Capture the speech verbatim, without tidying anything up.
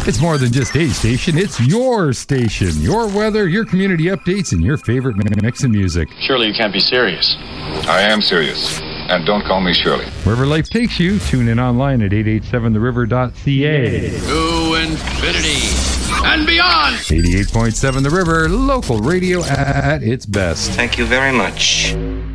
It's more than just a station, it's your station. Your weather, your community updates, and your favorite mix of music. Surely you can't be serious. I am serious. And don't call me Shirley. Wherever life takes you, tune in online at eight eight seven the river dot c a. To infinity and beyond! eighty-eight point seven The River, local radio at its best. Thank you very much.